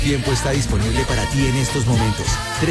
Tiempo está disponible para ti en estos momentos.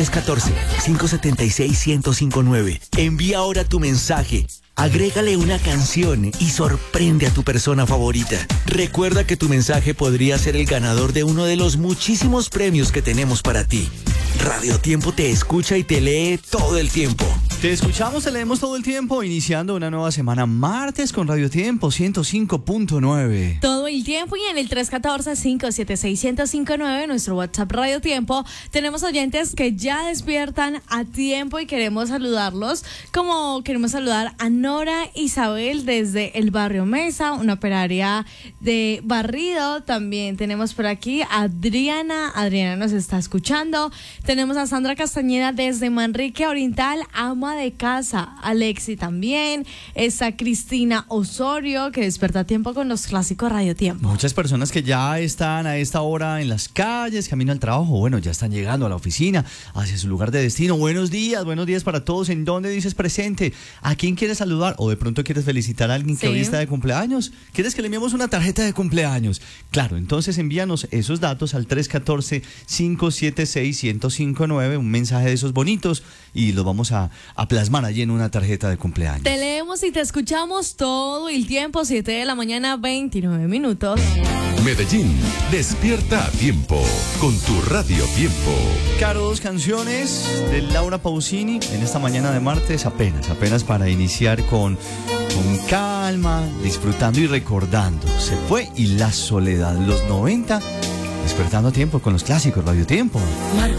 314-576-1059. Envía ahora tu mensaje. Agrégale una canción y sorprende a tu persona favorita. Recuerda que tu mensaje podría ser el ganador de uno de los muchísimos premios que tenemos para ti. Radio Tiempo te escucha y te lee todo el tiempo. Te escuchamos, te leemos todo el tiempo, iniciando una nueva semana martes con Radio Tiempo 105.9. Todo el tiempo, y en el 314-576-1059, nuestro WhatsApp Radio Tiempo, tenemos oyentes que ya despiertan a tiempo y queremos saludarlos, como queremos saludar a Nora Isabel desde el barrio Mesa, una operaria de barrido. También tenemos por aquí a Adriana nos está escuchando. Tenemos a Sandra Castañeda desde Manrique Oriental, ama de casa. Alexi también. Está Cristina Osorio, que despierta a tiempo con los clásicos Radio Tiempo. Muchas personas que ya están a esta hora en las calles, camino al trabajo, bueno, ya están llegando a la oficina, hacia su lugar de destino. Buenos días para todos. ¿En dónde dices presente? ¿A quién quieres saludar? ¿O de pronto quieres felicitar a alguien que hoy está de cumpleaños? ¿Quieres que le enviemos una tarjeta de cumpleaños? Claro, entonces envíanos esos datos al 314-576-1059, un mensaje de esos bonitos, y los vamos a plasmar allí en una tarjeta de cumpleaños. Te leemos y te escuchamos todo el tiempo, 7 de la mañana, 29 minutos. Medellín, despierta a tiempo con tu Radio Tiempo. Caro, 2 canciones de Laura Pausini en esta mañana de martes, apenas para iniciar con calma, disfrutando y recordando. Se fue y la soledad, los 90, despertando a tiempo con los clásicos Radio Tiempo. Marco